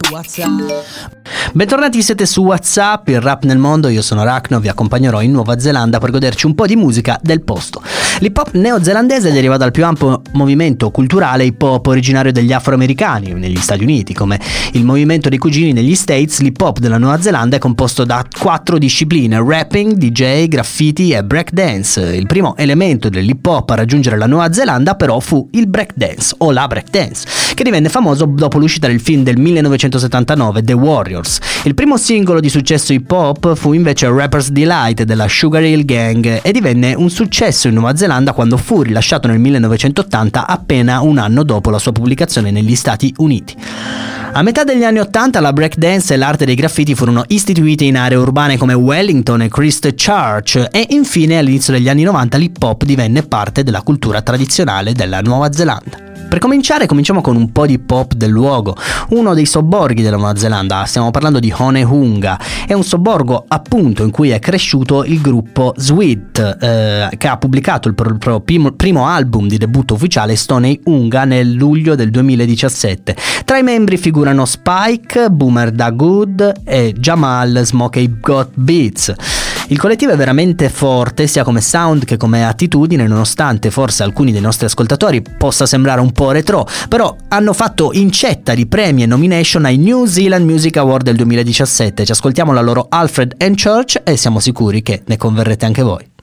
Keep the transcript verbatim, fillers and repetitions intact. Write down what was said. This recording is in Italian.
Bentornati, siete su WhatsApp, il rap nel mondo. Io sono Rachno, vi accompagnerò in Nuova Zelanda per goderci un po' di musica del posto. L'hip hop neozelandese deriva dal più ampio movimento culturale hip hop originario degli afroamericani negli Stati Uniti. Come il movimento dei cugini negli States, l'hip hop della Nuova Zelanda è composto da quattro discipline: rapping, D J, graffiti e breakdance. Il primo elemento dell'hip hop a raggiungere la Nuova Zelanda però fu il breakdance o la breakdance, che divenne famoso dopo l'uscita del film del millenovecentosettantanove The Warriors. Il primo singolo di successo hip hop fu invece Rapper's Delight della Sugar Hill Gang e divenne un successo in Nuova Zelanda quando fu rilasciato nel millenovecentottanta, appena un anno dopo la sua pubblicazione negli Stati Uniti. A metà degli anni ottanta la breakdance e l'arte dei graffiti furono istituite in aree urbane come Wellington e Christchurch, e infine all'inizio degli anni novanta l'hip hop divenne parte della cultura tradizionale della Nuova Zelanda. Per cominciare, cominciamo con un po' di pop del luogo, uno dei sobborghi della Nuova Zelanda. Stiamo parlando di Honehunga. È un sobborgo appunto in cui è cresciuto il gruppo Sweet, eh, che ha pubblicato il proprio primo, primo album di debutto ufficiale, Stoney Hunga, nel luglio del duemiladiciassette. Tra i membri figurano Spike, Boomer Da Good e Jamal Smokey Got Beats. Il collettivo è veramente forte sia come sound che come attitudine, nonostante forse alcuni dei nostri ascoltatori possa sembrare un po' retro, però hanno fatto incetta di premi e nomination ai New Zealand Music Award del duemiladiciassette. Ci ascoltiamo la loro Alfred and Church e siamo sicuri che ne converrete anche voi.